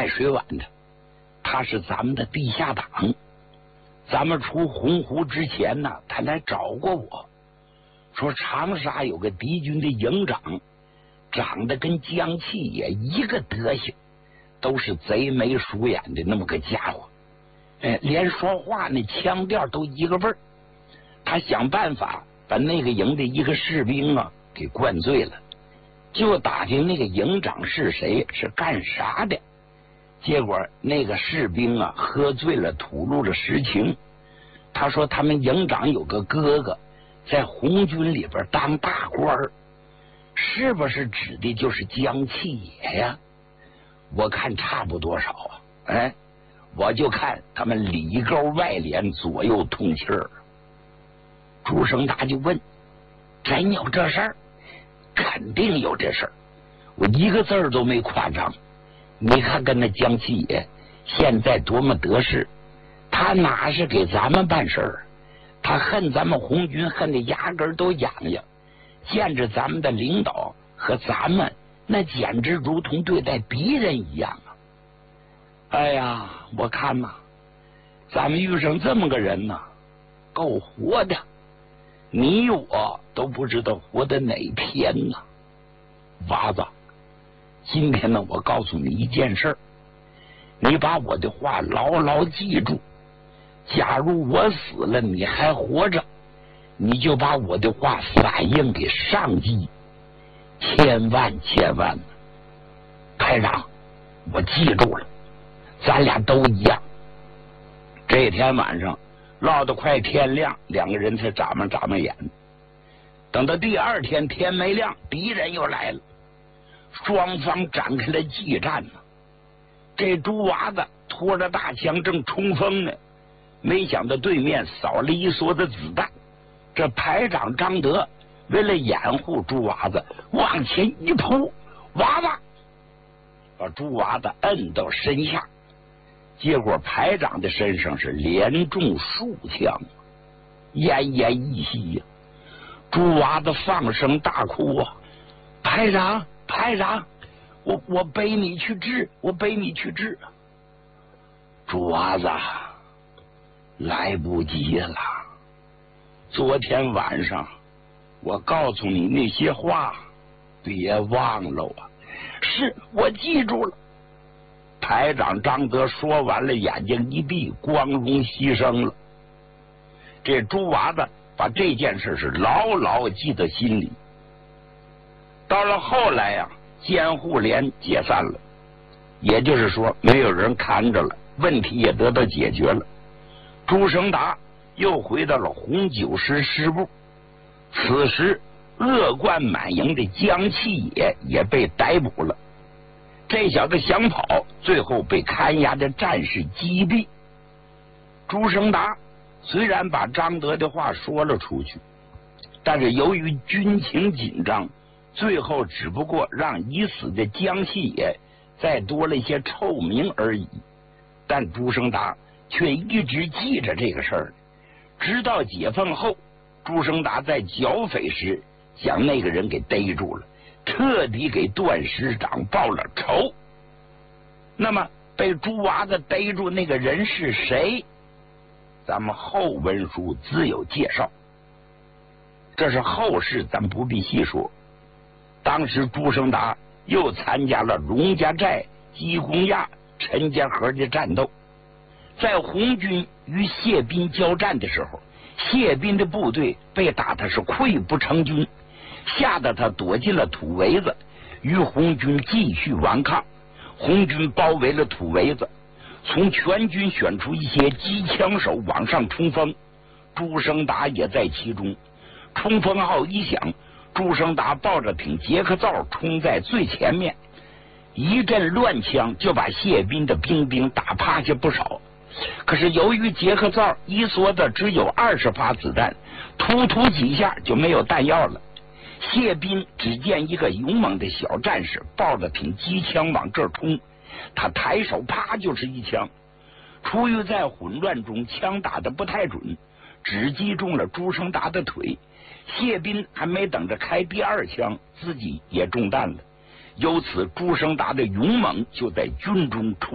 卖水碗的，他是咱们的地下党。咱们出洪湖之前呢，他来找过我，说长沙有个敌军的营长，长得跟江七爷一个德行，都是贼眉鼠眼的那么个家伙，连说话那腔调都一个味儿。他想办法把那个营的一个士兵啊给灌醉了，就打听那个营长是谁，是干啥的。结果那个士兵啊喝醉了，吐露了实情。他说他们营长有个哥哥在红军里边当大官儿，是不是指的就是江七爷呀？我看差不多少啊，我就看他们里勾外连，左右通气儿。朱生达就问：真有这事儿？肯定有这事儿，我一个字儿都没夸张。你看跟那江七爷现在多么得势，他哪是给咱们办事儿？他恨咱们红军恨得牙根都痒痒，见着咱们的领导和咱们那简直如同对待敌人一样啊！哎呀，我看呐，咱们遇上这么个人呐，够活的，你我都不知道活到哪天呢。娃子，今天呢，我告诉你一件事儿，你把我的话牢牢记住。假如我死了，你还活着，你就把我的话反映给上级，千万千万。排长，我记住了，咱俩都一样。这天晚上唠得快天亮，两个人才眨巴眼。等到第二天天没亮，敌人又来了，双方展开了激战呢。这猪娃子拖着大枪正冲锋呢，没想到对面扫了一梭子子弹。这排长张德为了掩护猪娃子，往前一扑，娃娃把猪娃子摁到身下。结果排长的身上是连中数枪，奄奄一息呀。猪娃子放声大哭啊！排长，我背你去治，我背你去治。猪娃子，来不及了。昨天晚上我告诉你那些话，别忘了啊！是，我记住了。排长张德说完了，眼睛一闭，光荣牺牲了。这猪娃子把这件事是牢牢记在心里。到了后来呀，监护连解散了，也就是说没有人看着了，问题也得到解决了。朱生达又回到了红九师师部。此时恶贯满盈的江七野也被逮捕了。这小子想跑，最后被看押的战士击毙。朱生达虽然把张德的话说了出去，但是由于军情紧张，最后只不过让已死的江七野再多了一些臭名而已。但朱生达却一直记着这个事儿，直到解放后，朱生达在剿匪时将那个人给逮住了，彻底给段师长报了仇。那么被猪娃子逮住那个人是谁？咱们后文书自有介绍，这是后事，咱不必细说。当时朱生达又参加了荣家寨、鸡公垭、陈家河的战斗。在红军与谢斌交战的时候，谢斌的部队被打的是溃不成军，吓得他躲进了土围子，与红军继续顽抗。红军包围了土围子，从全军选出一些机枪手往上冲锋，朱生达也在其中。冲锋号一响，朱生达抱着挺捷克灶冲在最前面，一阵乱枪就把谢斌的兵打趴下不少。可是由于捷克灶一梭子只有20发子弹，突几下就没有弹药了。谢斌只见一个勇猛的小战士抱着挺机枪往这儿冲，他抬手啪就是一枪。出于在混乱中枪打得不太准，只击中了朱生达的腿。谢斌还没等着开第二枪，自己也中弹了。由此朱生达的勇猛就在军中出